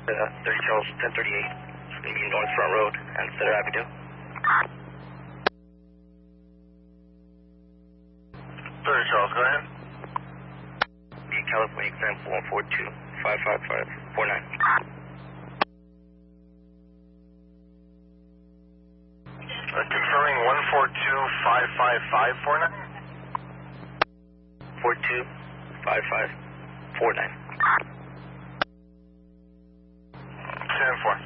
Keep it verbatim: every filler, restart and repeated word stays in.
Uh, thirty Charles, ten thirty-eight. It's going to be North Front Road and Center Avenue. thirty Charles, go ahead. The California example one four two five five five four nine. Uh, confirming one four two five five five four nine? four two five five four nine. ten four.